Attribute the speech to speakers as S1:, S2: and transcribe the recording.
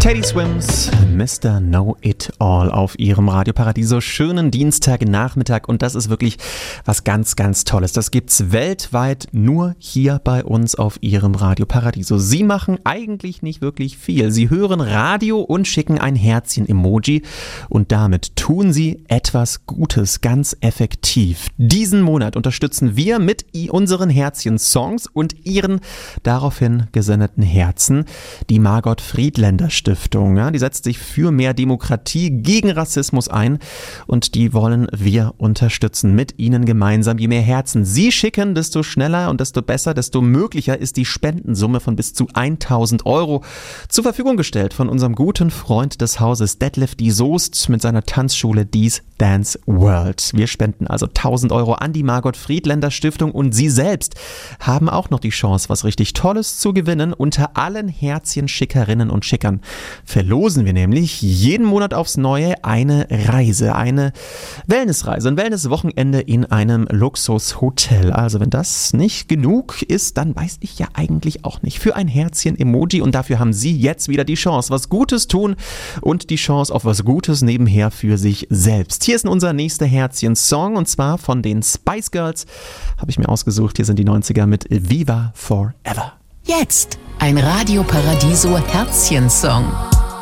S1: Teddy Swims, Mr. Know-It-All auf ihrem Radio Paradiso. Schönen Dienstagnachmittag und das ist wirklich was ganz, ganz Tolles. Das gibt's weltweit nur hier bei uns auf ihrem Radio Paradiso. Sie machen eigentlich nicht wirklich viel. Sie hören Radio und schicken ein Herzchen-Emoji und damit tun sie etwas Gutes, ganz effektiv. Diesen Monat unterstützen wir mit unseren Herzchen-Songs und ihren daraufhin gesendeten Herzen die Margot Friedländer Stiftung. Ja, die setzt sich für mehr Demokratie gegen Rassismus ein und die wollen wir unterstützen mit ihnen gemeinsam. Je mehr Herzen sie schicken, desto schneller und desto besser, desto möglicher ist die Spendensumme von bis zu 1.000 € zur Verfügung gestellt von unserem guten Freund des Hauses Detlef die Soest mit seiner Tanzschule Dies Dance World. Wir spenden also 1.000 € an die Margot Friedländer Stiftung und Sie selbst haben auch noch die Chance, was richtig Tolles zu gewinnen. Unter allen Herzchenschickerinnen und Schickern verlosen wir nämlich jeden Monat aufs Neue eine Reise, eine Wellnessreise, ein Wellnesswochenende in einem Luxushotel. Also wenn das nicht genug ist, dann weiß ich ja eigentlich auch nicht. Für ein Herzchen-Emoji und dafür haben Sie jetzt wieder die Chance, was Gutes tun und die Chance auf was Gutes nebenher für sich selbst. Hier ist unser nächster Herzchen-Song und zwar von den Spice Girls. Habe ich mir ausgesucht, hier sind die 90er mit Viva Forever.
S2: Jetzt ein Radio Paradiso Herzchen-Song.